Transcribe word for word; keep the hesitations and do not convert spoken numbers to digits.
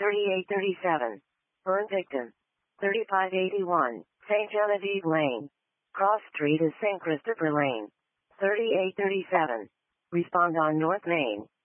thirty-eight thirty-seven. Burn victim. thirty-five eighty-one. Saint Genevieve Lane. Cross Street is Saint Christopher Lane. thirty-eight thirty-seven. Respond on North Main.